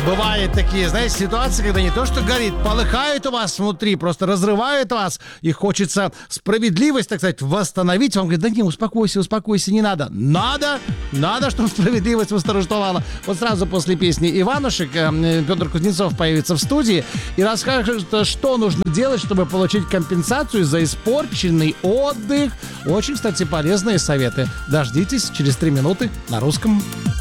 Бывают такие, знаете, ситуации, когда не то, что горит, полыхает у вас внутри, просто разрывает вас, и хочется справедливость, так сказать, восстановить. Вам говорит, да не, успокойся, не надо. Надо, чтобы справедливость восторжествовала. Вот сразу после песни «Иванушек» Петр Кузнецов появится в студии и расскажет, что нужно делать, чтобы получить компенсацию за испорченный отдых. Очень, кстати, полезные советы. Дождитесь через 3 минуты на русском.